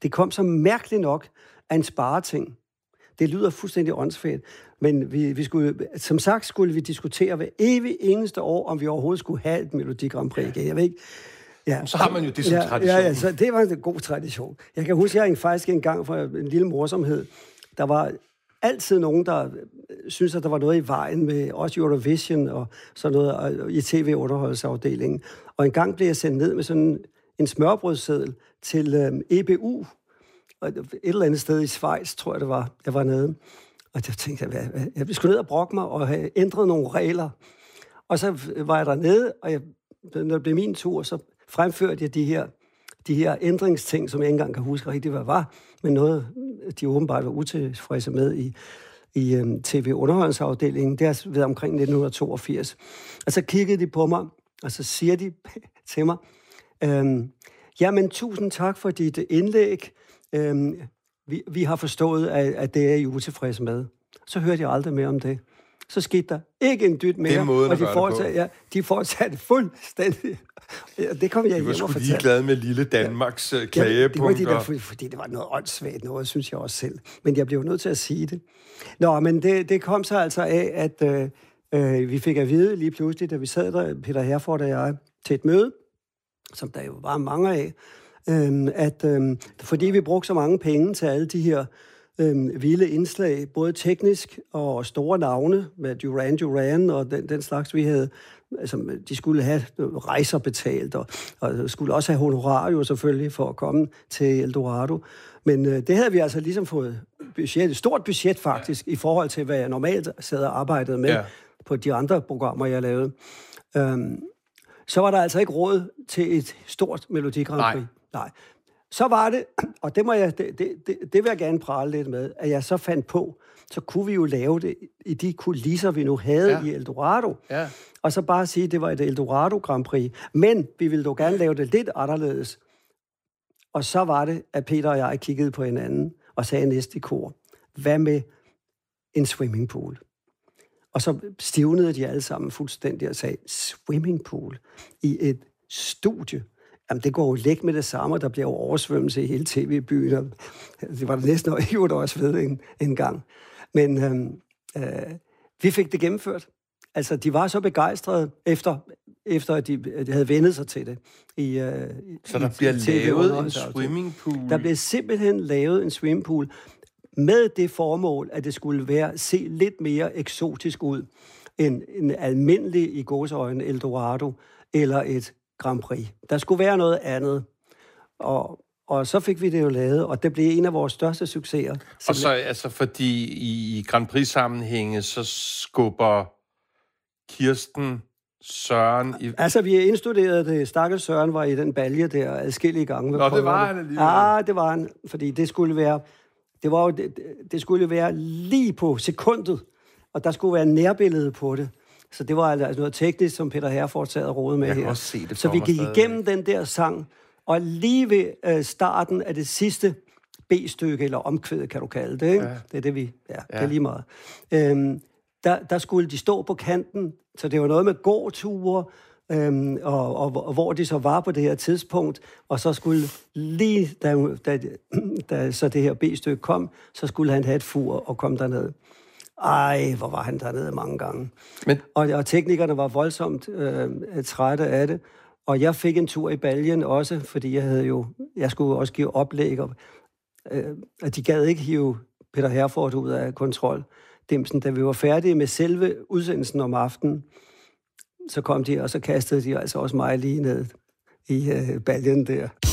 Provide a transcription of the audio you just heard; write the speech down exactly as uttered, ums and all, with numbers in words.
Det kom så mærkeligt nok af en spareting. Det lyder fuldstændig åndssvagt, men vi, vi skulle, som sagt skulle vi diskutere hver evig eneste år, om vi overhovedet skulle have et Melodi Grand Prix igen. Jeg ved ikke. Ja. Så har man jo det som ja, tradition. Ja, ja, så det var en god tradition. Jeg kan huske, at jeg faktisk engang for en lille morsomhed, der var altid nogen, der synes, at der var noget i vejen med også Eurovision og sådan noget i tv-underholdsafdelingen. Og en gang blev jeg sendt ned med sådan en smørbrødsseddel til øhm, E B U, et eller andet sted i Schweiz, tror jeg det var, jeg var nede. Og jeg tænkte, hvad, hvad? Jeg skulle ned og brokke mig og have ændret nogle regler. Og så var jeg dernede, og jeg, når det blev min tur, så fremførte jeg de her, de her ændringsting, som jeg ikke engang kan huske rigtigt, hvad var, men noget, de åbenbart var utilfredse med i, i um, tv-underholdningsafdelingen. Det har været omkring nitten toogfirs. Og så kiggede de på mig, og så siger de til mig, øhm, jamen, tusind tak for dit indlæg. Øhm, vi, vi har forstået, at, at det er I utilfredse med. Så hørte jeg aldrig mere om det. Så skete der ikke en dyt mere, måden, og de fortsatte, ja, de fortsatte fuldstændig. Ja, det kom jeg hjem og fortalte. De var sgu ligeglade med lille Danmarks ja, klagepunkter. Ja, det var de der, fordi det var noget åndssvagt noget, synes jeg også selv. Men jeg blev nødt til at sige det. Nå, men det, det kom så altså af, at øh, vi fik at vide lige pludselig, da vi sad der, Peter Herford og jeg, til et møde, som der jo var mange af, øh, at øh, fordi vi brugte så mange penge til alle de her Øhm, vilde indslag, både teknisk og store navne med Duran Duran og den, den slags, vi havde. Altså, de skulle have rejser betalt, og, og skulle også have honorar jo selvfølgelig for at komme til Eldorado. Men øh, det havde vi altså ligesom fået budget, et stort budget faktisk, ja. I forhold til, hvad jeg normalt sad og arbejdede med ja. På de andre programmer, jeg lavede. Øhm, så var der altså ikke råd til et stort Melodi Grand Prix. Nej. Nej. Så var det, og det, må jeg, det, det, det, det vil jeg gerne prale lidt med, at jeg så fandt på, så kunne vi jo lave det i de kulisser, vi nu havde ja. I Eldorado. Ja. Og så bare sige, at det var et Eldorado Grand Prix. Men vi ville dog gerne lave det lidt anderledes. Og så var det, at Peter og jeg kiggede på hinanden og sagde næste i kor, hvad med en swimmingpool? Og så stivnede de alle sammen fuldstændig og sagde, swimmingpool i et studie? Jamen, det går jo læk med det samme, der bliver jo oversvømmelse i hele tv-byen. Det var det næsten jo også ved en, en gang. Men øhm, øh, vi fik det gennemført. Altså, de var så begejstrede, efter, efter at de, de havde vendet sig til det. I, øh, så der i, bliver i lavet en swimmingpool? Der bliver simpelthen lavet en swimmingpool med det formål, at det skulle være se lidt mere eksotisk ud end en almindelig, i gåseøjne, Eldorado eller et Grand Prix. Der skulle være noget andet. Og, og så fik vi det jo lavet, og det blev en af vores største succeser. Og så altså, fordi i Grand Prix-sammenhænge, så skubber Kirsten Søren i... Altså, vi indstuderede det. Stakkels Søren var i den balje der adskillige gange. Nå, det var han alligevel. Ja, det var han, fordi det skulle være... Det, var jo, det, det skulle være lige på sekundet, og der skulle være nærbillede på det. Så det var altså noget teknisk, som Peter Herford sad og rodede med jeg her. Også se det så vi gik stadig. Igennem den der sang, og lige ved øh, starten af det sidste B-stykke, eller omkvædet, kan du kalde det, ikke? Ja. Det er det, vi... Ja, ja. Det er lige meget. Øhm, der, der skulle de stå på kanten, så det var noget med gåture, øhm, og, og, og hvor de så var på det her tidspunkt, og så skulle lige, da, da, da så det her B-stykke kom, så skulle han have et fur og komme derned. Ej, hvor var han dernede mange gange. Men... Og, og teknikerne var voldsomt øh, trætte af det. Og jeg fik en tur i baljen også, fordi jeg havde jo, jeg skulle også give oplæg. Og, øh, og de gad ikke hive Peter Herford ud af kontroldimsen. Da vi var færdige med selve udsendelsen om aftenen, så kom de, og så kastede de altså også mig lige ned i øh, baljen der.